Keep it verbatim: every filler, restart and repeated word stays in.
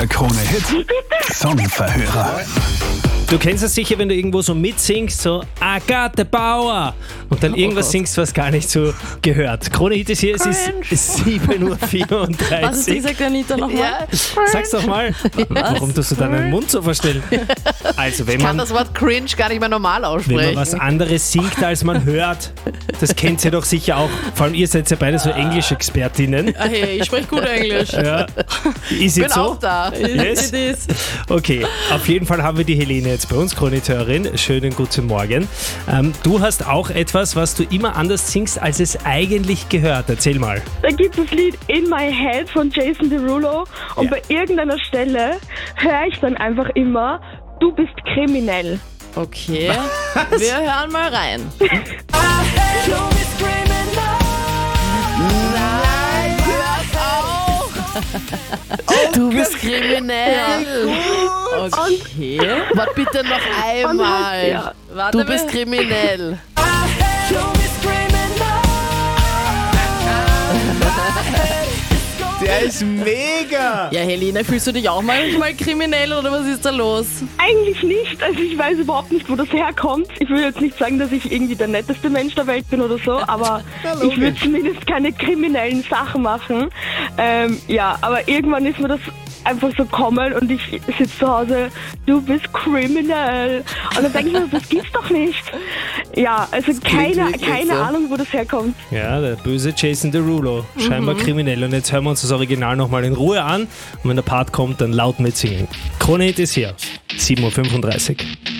Der Krone-Hit Songverhörer. Du kennst es sicher, wenn du irgendwo so mitsingst, so I got the power und dann irgendwas Gott. singst, was gar nicht so gehört. Krone-Hit ist hier, es ist sieben Uhr Was ist vierunddreißig. dieser Granita nochmal? Ja, Sag's doch mal, warum tust du deinen Mund so verstellen? Also, wenn ich kann man, das Wort cringe gar nicht mehr normal wenn man aussprechen. was anderes singt, als man hört, das kennt ihr doch sicher auch. Vor allem ihr seid ja beide so Englisch-Expertinnen. Ah, hey, ich spreche gut Englisch. Ja. Ist Ich bin es so? auch da. Yes? It is. Okay, auf jeden Fall haben wir die Helene jetzt bei uns, Chronitörin. Schönen guten Morgen. Ähm, du hast auch etwas, was du immer anders singst, als es eigentlich gehört. Erzähl mal. Da gibt es das Lied In My Head von Jason Derulo und Ja. bei irgendeiner Stelle höre ich dann einfach immer, du bist kriminell. Okay, wir hören mal rein. Nein, hör auf! Du bist kriminell. Okay. Warte bitte noch Und einmal. halt, ja. Warte, Du bist wir- kriminell. Der ist mega! Ja, Helene, fühlst du dich auch manchmal kriminell oder was ist da los? Eigentlich nicht, also ich weiß überhaupt nicht, wo das herkommt. Ich will jetzt nicht sagen, dass ich irgendwie der netteste Mensch der Welt bin oder so, aber ich will zumindest keine kriminellen Sachen machen. Ähm, ja, aber irgendwann ist mir das einfach so kommen und ich sitze zu Hause, du bist kriminell. Und dann denke ich mir, das gibt's doch nicht. Ja, also keine, wirklich keine so. Ahnung, wo das herkommt. Ja, der böse Jason Derulo. Scheinbar kriminell. Und jetzt hören wir uns das Original nochmal in Ruhe an. Und wenn der Part kommt, dann laut mitsingen. Krone-Hit ist hier. sieben Uhr fünfunddreißig.